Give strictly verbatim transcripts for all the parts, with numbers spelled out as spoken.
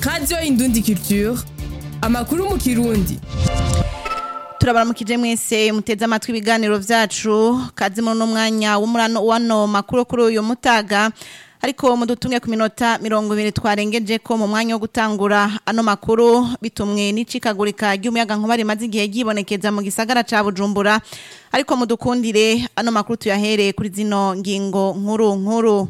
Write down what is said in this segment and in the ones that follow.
Radio Indundi Culture, amakuru mu Kirundi. Turabaramukije mwese muteze amatwi ibiganiro vyacu kazi mu mwanya w'umurano wano makuru kuri uyu mutaga ariko mudutumye ku minota mirongo ibiri twarengeje ko mu mwanya wo gutangura ano makuru bitumwe n'icikagurika ry'umuyaga nkuba rimaze igihe gibonekeza mu gisagara ca Bujumbura ariko mudukundire ano makuru tuyahereye kuri zino ngingo nkuru nkuru.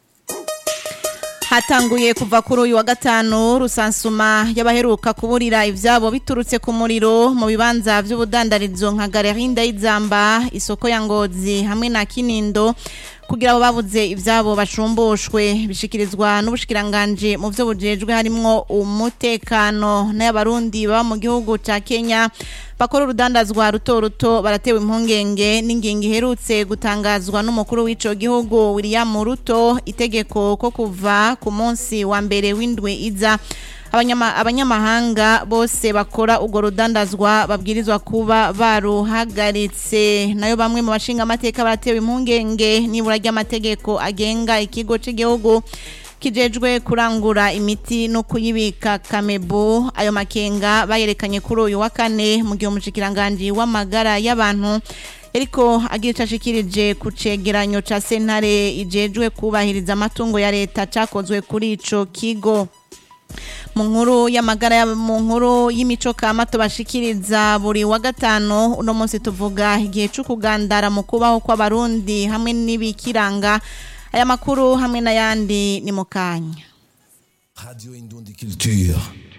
Hatanguye kuva kuri uyu wa gatanu rusansuma y'abaheruka kuburira ivyabo biturutse ku muriro mu bibanza vy'ubudandarizo nka Galerie Ndayizamba, isoko ya Ngozi hamwe na Kinindo kugira abo babuze ivyabo bashumbushwe bishikirizwa n'ubushikiranganje mu vyo bujejwe harimwo umutekano n'abarundi baba mu gihugu ca Kenya bakora urudandazwa ruto ruto baratewe impungenge n'ingingo iherutse gutangazwa n'umukuru w'ico gihugu William Ruto itegeko ko kuva ku munsi wa mbere w'indwe iza abanyama abanyamahanga bose bakora ugo rudandazwa babwirizwa kuba baruhagaritse nayo bamwe mu bashinga amateka baratewe impungenge nibura ry'amategeko agenga ikigo cy'igihugu kijejwe kurangura imiti no kuyibika Kamebu. Ayo makenga bayerekanye kuri uyu wa kane mu gihe umushikiranganje w'amagara y'abantu eriko agira cashikirije ku cegeranyo ca sentare ijejwe kubahiriza amatungo ya leta cakozwe kuri ico kigo. Mu nkuru y'amagara ya mu nkuru y'imico kamato bashikiriza buri wa gatano uno munsi tuvuga igihe cyo kugandara mu kubaho kw'abarundi hamwe n'ibikiranga aya makuru hamwe n'ayandi ni mukanya. Radio Indundi Culture.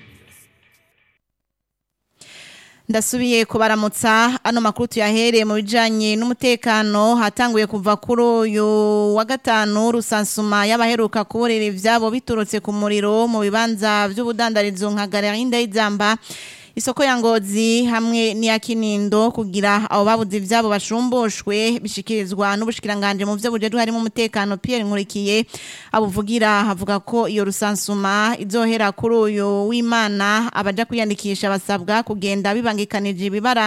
Ndasubiye kubaramutsa ano makuru tuyahereye mu bijanye n'umutekano. Hatanguye kuva kuri uyu wa gatanu rusansuma y'abaheruka kuburira ivyabo biturutse ku muriro mu bibanza vy'ubudandarizo nka Galerie Ndayizamba, isoko ya Ngozi hamwe n'iya Kinindo kugira abo babuze ivyabo bashumbushwe bishikirizwa n'ubushikiranganje mu vyo bujejwe harimo umutekano Pierre Nkurikiye abuvugira havuga ko iyo rusansuma izohera kuri uyu w'Imana abaja kwiyandikisha basabwa kugenda bibangikanije ibibara